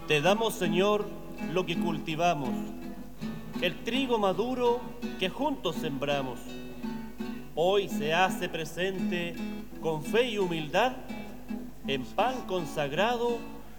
Te damos, Señor, lo que cultivamos, el trigo maduro que juntos sembramos. Hoy se hace presente con fe y humildad en pan consagrado